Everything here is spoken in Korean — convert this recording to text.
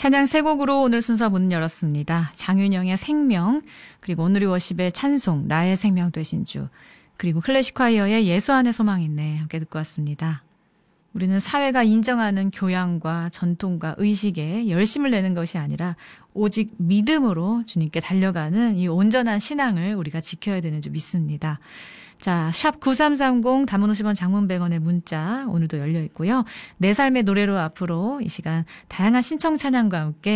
찬양 세 곡으로 오늘 순서 문을 열었습니다. 장윤영의 생명, 그리고 오늘의 워십의 찬송, 나의 생명 되신 주, 그리고 클래식콰이어의 예수 안에 소망이 있네 함께 듣고 왔습니다. 우리는 사회가 인정하는 교양과 전통과 의식에 열심을 내는 것이 아니라 오직 믿음으로 주님께 달려가는 이 온전한 신앙을 우리가 지켜야 되는 줄 믿습니다. 자, 샵 9330 단문 50원 장문 100원의 문자 오늘도 열려 있고요. 내 삶의 노래로 앞으로 이 시간 다양한 신청 찬양과 함께